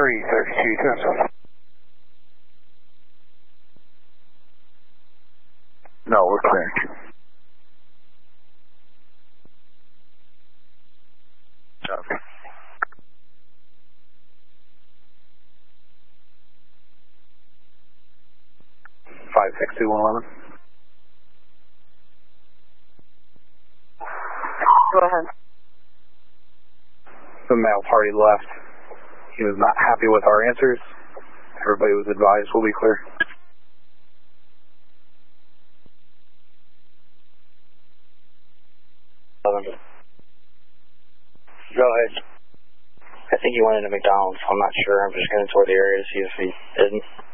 332. No, we're clear. Okay. Five six two 111. Go ahead. The male party left. He was not happy with our answers. Everybody was advised we'll be clear. Go ahead. I think he went into McDonald's. I'm not sure. I'm just going to tour the area to see if he didn't.